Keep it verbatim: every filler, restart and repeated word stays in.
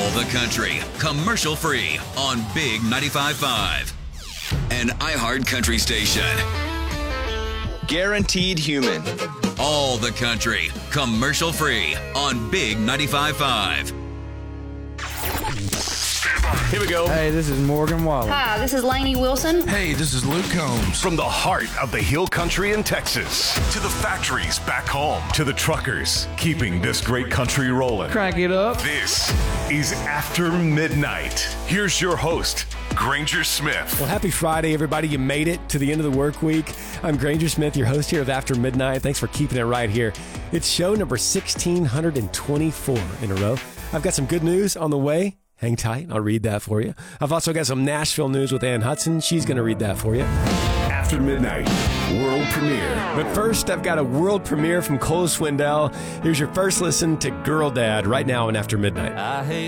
All the country, commercial free on Big ninety-five point five. An iHeart country station. Guaranteed human. All the country, commercial free on Big ninety-five point five. Here we go. Hey, this is Morgan Wallen. Hi, this is Lainey Wilson. Hey, this is Luke Combs. From the heart of the Hill Country in Texas to the factories back home to the truckers keeping this great country rolling. Crank it up. This is After Midnight. Here's your host, Granger Smith. Well, happy Friday, everybody. You made it to the end of the work week. I'm Granger Smith, your host here of After Midnight. Thanks for keeping it right here. It's show number one six twenty-four in a row. I've got some good news on the way. Hang tight. I'll read that for you. I've also got some Nashville news with Ann Hudson. She's going to read that for you. After Midnight, world premiere. But first, I've got a world premiere from Cole Swindell. Here's your first listen to Girl Dad right now on After Midnight. I hate